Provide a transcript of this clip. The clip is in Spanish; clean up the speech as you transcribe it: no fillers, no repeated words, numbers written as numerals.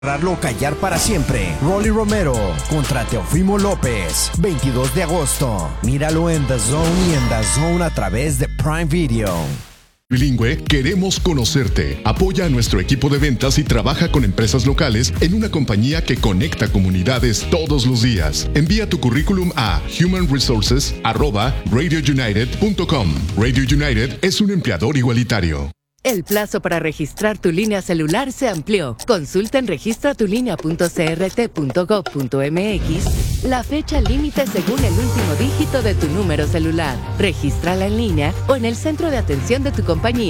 Cerrarlo o callar para siempre. Rolly Romero contra Teofimo López. 22 de agosto. Míralo en The Zone y en The Zone a través de Prime Video. Bilingüe, queremos conocerte. Apoya a nuestro equipo de ventas y trabaja con empresas locales en una compañía que conecta comunidades todos los días. Envía tu currículum a humanresources@radiounited.com. Radio United es un empleador igualitario. El plazo para registrar tu línea celular se amplió. Consulta en registratulinea.crt.gov.mx la fecha límite según el último dígito de tu número celular. Regístrala en línea o en el centro de atención de tu compañía.